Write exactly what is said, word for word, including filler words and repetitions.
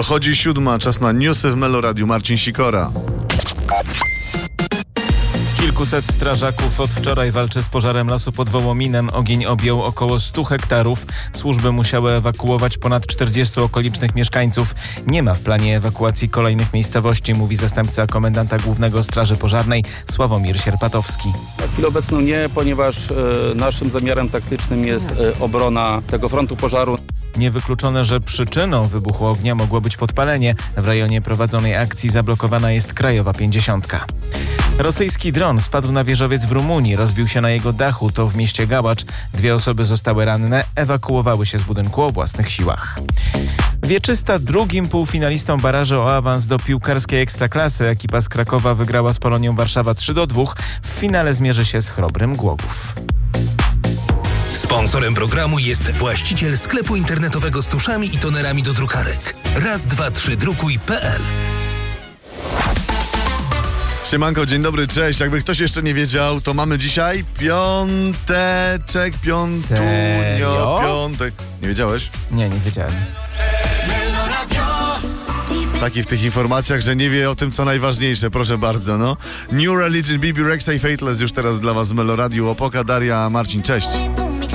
Dochodzi siódma, czas na newsy w Meloradiu. Marcin Sikora. Kilkuset strażaków od wczoraj walczy z pożarem lasu pod Wołominem. Ogień objął około stu hektarów. Służby musiały ewakuować ponad czterdziestu okolicznych mieszkańców. Nie ma w planie ewakuacji kolejnych miejscowości, mówi zastępca komendanta głównego Straży Pożarnej Sławomir Sierpatowski. Na chwilę obecną nie, ponieważ e, naszym zamiarem taktycznym jest e, obrona tego frontu pożaru. Niewykluczone, że przyczyną wybuchu ognia mogło być podpalenie. W rejonie prowadzonej akcji zablokowana jest Krajowa pięćdziesiątka. Rosyjski dron spadł na wieżowiec w Rumunii, rozbił się na jego dachu, to w mieście Gałacz. Dwie osoby zostały ranne, ewakuowały się z budynku o własnych siłach. Wieczysta drugim półfinalistą barażu o awans do piłkarskiej Ekstraklasy. Ekipa z Krakowa wygrała z Polonią Warszawa trzy do dwóch. W finale zmierzy się z Chrobrym Głogów. Sponsorem programu jest właściciel sklepu internetowego z tuszami i tonerami do drukarek. raz dwa trzy drukuj kropka pe el. Siemanko, dzień dobry, cześć. Jakby ktoś jeszcze nie wiedział, to mamy dzisiaj piąteczek, piątunio, Serio? piątek. Nie wiedziałeś? Nie, nie wiedziałem. Taki w tych informacjach, że nie wie o tym, co najważniejsze, proszę bardzo, no. New Religion, Bibi Rexha i Fateless już teraz dla was z Meloradiu. Opoka, Daria, Marcin, cześć.